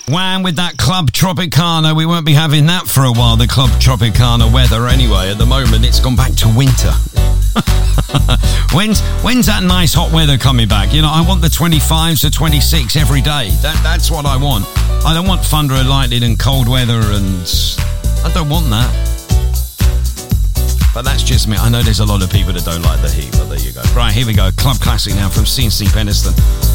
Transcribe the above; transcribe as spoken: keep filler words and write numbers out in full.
Wham with that Club Tropicana. We won't be having that for a while, the Club Tropicana weather anyway. At the moment, it's gone back to winter. when's when's that nice hot weather coming back? You know, I want the twenty-fives to twenty-six every day. That That's what I want. I don't want thunder and lightning and cold weather, and I don't want that. But that's just me. I know there's a lot of people that don't like the heat, but there you go. Right, here we go. Club classic now from C and C Peniston.